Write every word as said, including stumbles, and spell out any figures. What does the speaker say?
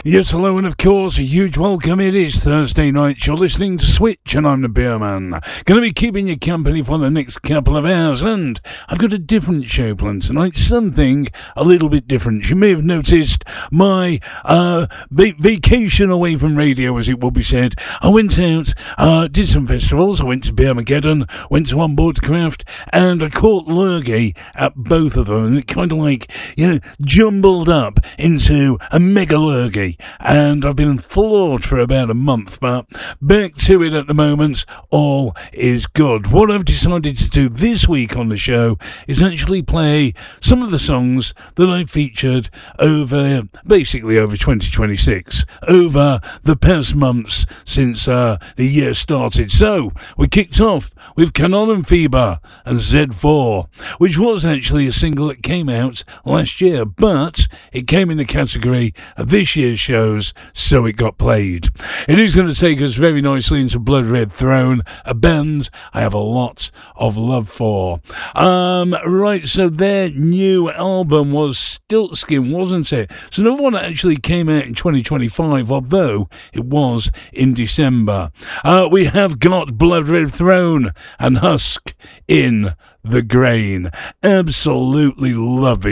Yes, hello, and of course, a huge welcome. It is Thursday night. You're listening to Switch, and I'm the Beerman. Going to be keeping you company for the next couple of hours, and I've got a different show planned tonight. Something a little bit different. You may have noticed my uh, va- vacation away from radio, as it will be said. I went out, uh, did some festivals. I went to Beermageddon, went to On Board Craft, and I caught lurgy at both of them. And it kind of like, you know, jumbled up into a mega lurgy. And I've been floored for about a month, but back to it at the moment. All is good. What I've decided to do this week on the show is actually play some of the songs that I featured over, basically over twenty twenty-six, over the past months since uh, the year started. So we kicked off with Canon and Fever and Z four, which was actually a single that came out last year, but it came in the category of this year's shows, so it got played. It is going to take us very nicely into Blood Red Throne, a band I have a lot of love for. Um, right, so their new album was Stiltskin, wasn't it? It's another one that actually came out in twenty twenty-five, although it was in December. Uh, we have got Blood Red Throne and Husk in the Grain. Absolutely love it.